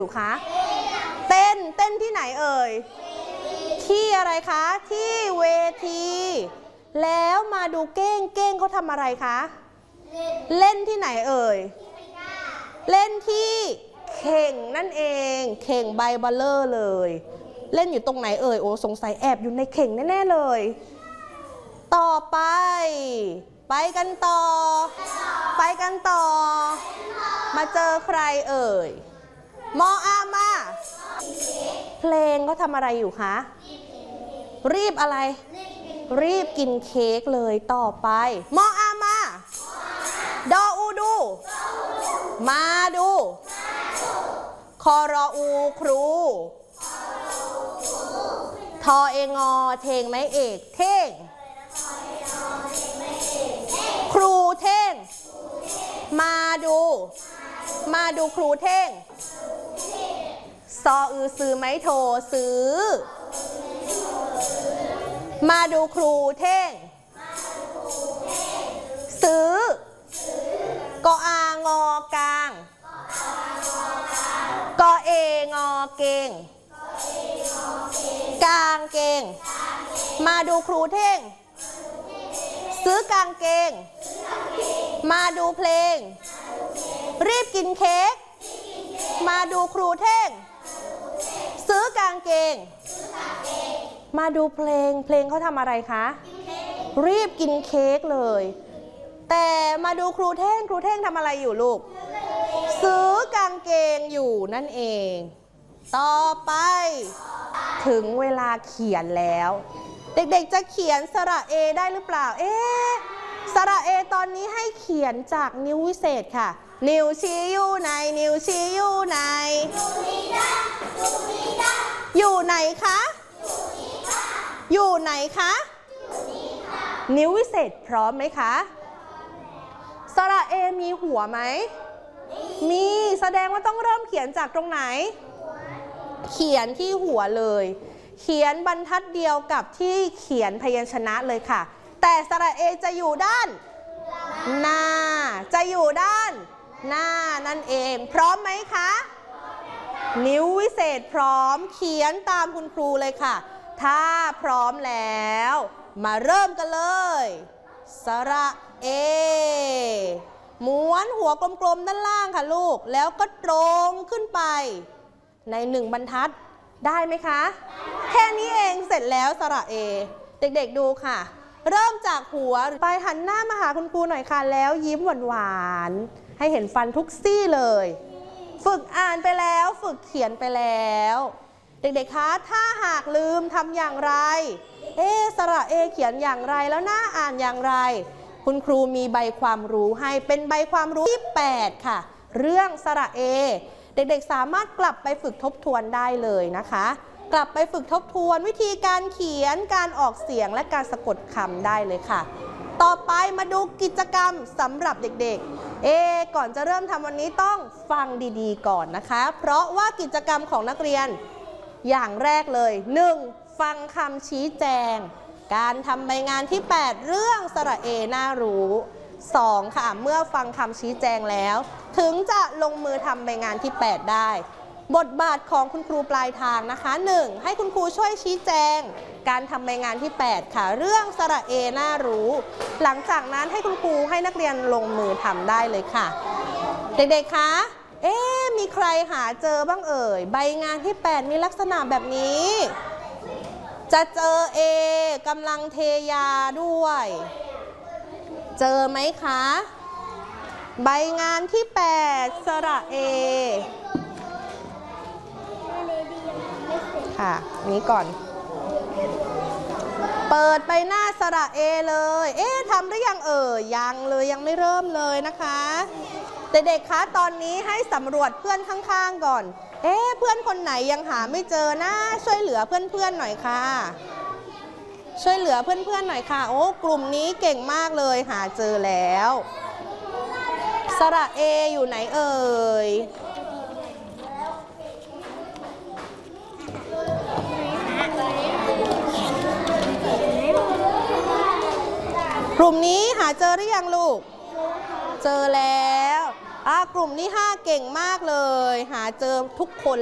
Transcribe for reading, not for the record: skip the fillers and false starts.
อยู่คะเต้นที่ไหนเอ่ยที่อะไรคะที่เวทีแล้วมาดูเก้งเขาทำอะไรคะเล่นที่ไหนเอ่ยเล่นที่เข่งนั่นเองเข่งใบเบลเลอร์เลยเล่นอยู่ตรงไหนเอ่ยโอ้สงสัยแอบอยู่ในเข่งแน่ๆเลยต่อไปไปกันต่อมาเจอใครเอ่ยมออามาเพลงเขาทำอะไรอยู่คะรีบอะไรรีบกินเค้กเลยต่อไปมออามาดออูดูมาดูคอรออูครูทอเองอเทงไม้เอกเท่งครูเท่งมาดูครูเท่งซออือซื้อไม้โทซื้อมาดูครูเท่งซื้อกออางอกลางกอเองอเก่งกลางเก่งมาดูครูเท่งซื้อกางเกงมาดูเพลงรีบกินเค้กมาดูครูเท่งซื้อกางเกงมาดูเพลงเขาทำอะไรคะรีบกินเค้กเลยแต่มาดูครูเท่งทำอะไรอยู่ลูกซื้อกางเกงอยู่นั่นเองต่อไปถึงเวลาเขียนแล้วเด็กๆจะเขียนสระเอได้หรือเปล่าสระเอตอนนี้ให้เขียนจากนิ้ววิเศษค่ะนิ้วชี้อยู่ไหนอยู่ไหนคะนิ้ววิเศษพร้อมไหมคะสระเอมีหัวไหมมีแสดงว่าต้องเริ่มเขียนจากตรงไหนเขียนที่หัวเลยเขียนบรรทัดเดียวกับที่เขียนพยัญชนะเลยค่ะแต่สระเอจะอยู่ด้านหน้านั่นเองพร้อมไหมคะนิ้ววิเศษพร้อมเขียนตามคุณครูเลยค่ะถ้าพร้อมแล้วมาเริ่มกันเลยสระเอม้วนหัวกลมๆด้านล่างค่ะลูกแล้วก็ตรงขึ้นไปใน1บรรทัดได้ไหมคะแค่นี้เองเสร็จแล้วสระเอเด็กๆดูค่ะเริ่มจากหัวไปหันหน้ามาหาคุณครูหน่อยค่ะแล้วยิ้มหวานๆให้เห็นฟันทุกซี่เลยฝึกอ่านไปแล้วฝึกเขียนไปแล้วเด็กๆคะถ้าหากลืมทำอย่างไรสระเอเขียนอย่างไรแล้วหน้าอ่านอย่างไรคุณครูมีใบความรู้ให้เป็นใบความรู้ที่8ค่ะเรื่องสระเอเด็กๆสามารถกลับไปฝึกทบทวนได้เลยนะคะกลับไปฝึกทบทวนวิธีการเขียนการออกเสียงและการสะกดคำได้เลยค่ะต่อไปมาดูกิจกรรมสำหรับเด็กๆก่อนจะเริ่มทำวันนี้ต้องฟังดีๆก่อนนะคะเพราะว่ากิจกรรมของนักเรียนอย่างแรกเลย 1. ฟังคำชี้แจงการทำใบงานที่8เรื่องสระเอน่ารู้ 2. ค่ะเมื่อฟังคำชี้แจงแล้วถึงจะลงมือทำใบงานที่8ได้บทบาทของคุณครูปลายทางนะคะ 1. ให้คุณครูช่วยชี้แจงการทำใบงานที่8ค่ะเรื่องสระเอน่ารู้หลังจากนั้นให้คุณครูให้นักเรียนลงมือทำได้เลยค่ะเด็กๆคะมีใครหาเจอบ้างเอ่ยใบงานที่8มีลักษณะแบบนี้จะเจอกำลังเทยาด้วยเจอไหมคะใบงานที่8สระเอค่ะนี้ก่อนเปิดไปหน้าสระเอเลยทำหรือยังยังเลยยังไม่เริ่มเลยนะคะเด็กๆคะตอนนี้ให้สำรวจเพื่อนข้างๆก่อนเพื่อนคนไหนยังหาไม่เจอนะช่วยเหลือเพื่อนๆหน่อยค่ะช่วยเหลือเพื่อนๆหน่อยค่ะโอ้กลุ่มนี้เก่งมากเลยหาเจอแล้วสระเออยู่ไหนเอ่ยกลุ่มนี้หาเจอหรือยังลูกเจอแล้วกลุ่มที่5เก่งมากเลยหาเจอทุกคน